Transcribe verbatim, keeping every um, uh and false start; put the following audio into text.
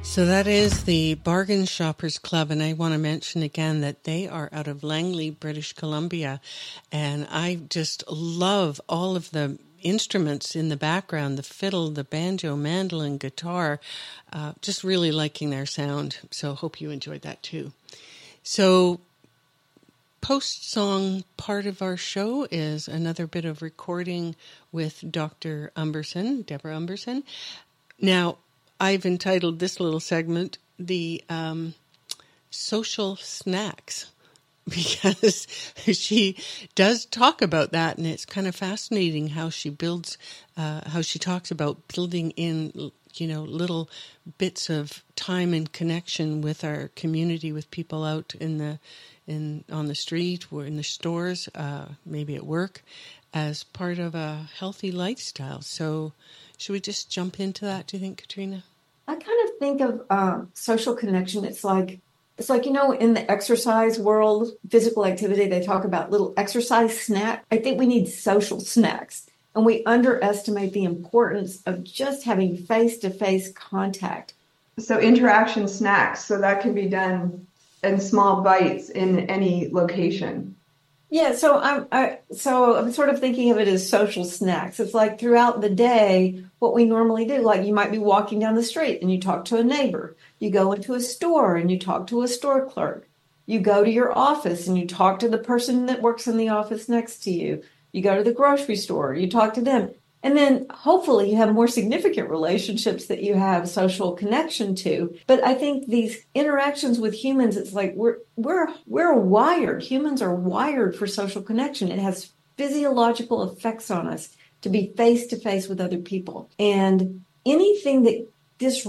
So that is the Bargain Shoppers Club, and I want to mention again that they are out of Langley, British Columbia, and I just love all of the instruments in the background, the fiddle, the banjo, mandolin, guitar, uh, just really liking their sound, so hope you enjoyed that too. So post-song part of our show is another bit of recording with Doctor Umberson, Deborah Umberson. Now, I've entitled this little segment, the um, social snacks, because she does talk about that, and it's kind of fascinating how she builds, uh, how she talks about building in, you know, little bits of time and connection with our community, with people out in the, in on the street or in the stores, uh, maybe at work, as part of a healthy lifestyle. So should we just jump into that, do you think, Katrina? I kind of think of uh, social connection. It's like, it's like, you know, in the exercise world, physical activity, they talk about little exercise snack. I think we need social snacks. And we underestimate the importance of just having face-to-face contact. So interaction snacks, so that can be done in small bites in any location. Yeah, so I'm I, so I'm sort of thinking of it as social snacks. It's like throughout the day, what we normally do. Like you might be walking down the street and you talk to a neighbor. You go into a store and you talk to a store clerk. You go to your office and you talk to the person that works in the office next to you. You go to the grocery store, you talk to them. And then hopefully you have more significant relationships that you have social connection to. But I think these interactions with humans, it's like we're we're we're wired. Humans are wired for social connection. It has physiological effects on us to be face to face with other people. And anything that disrupts